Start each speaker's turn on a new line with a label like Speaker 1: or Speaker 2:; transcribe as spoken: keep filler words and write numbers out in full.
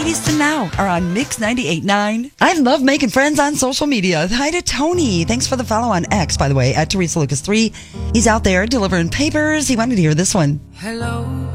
Speaker 1: eighties to now are on Mix ninety-eight point nine. I love making friends on social media. Hi to Tony. Thanks for the follow on X, by the way, at Teresa Lucas three. He's out there delivering papers. He wanted to hear this one.
Speaker 2: Hello.